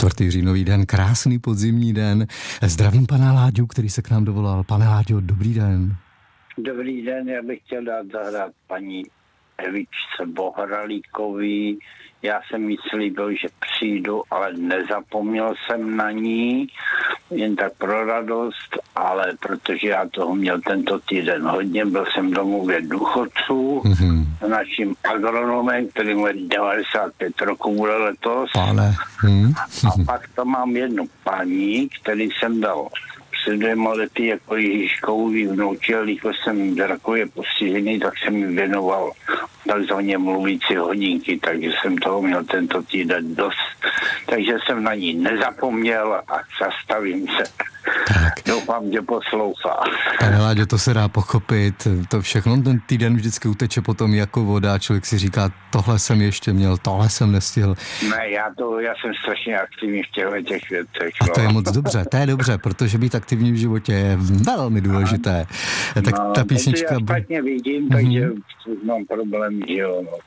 4. říjnový den, krásný podzimní den. Zdravím pana Láďu, který se k nám dovolal. Pane Láďo, dobrý den. Dobrý den, já bych chtěl dát zahrát paní Evičce Bohralíkový. Já jsem jí slíbil, že přijdu, ale nezapomněl jsem na ní, jen tak pro radost, ale protože já toho měl tento týden hodně, byl jsem domově důchodců s naším agronomem, který má 95 roků bude letos. Pane. A pak to mám jednu paní, který jsem dal před 2 lety jako Ježíškový vnoučil, když jsem zrakově postižený, tak jsem mi věnoval takzvaně mluvící hodinky, takže jsem toho měl tento týden dost. Takže jsem na ní nezapomněl a zastavím se. Tak. Doufám, že poslouchá. Pane Láďo, to se dá pochopit. To všechno, ten týden vždycky uteče potom jako voda. Člověk si říká, tohle jsem ještě měl, tohle jsem nestihl. Ne, já jsem strašně aktivní v těch věcech. A to je moc dobře, to je dobře, protože být aktivní v životě je velmi důležité. Tak ta písnička... Já špatně vidím, takže mám problém, že jo.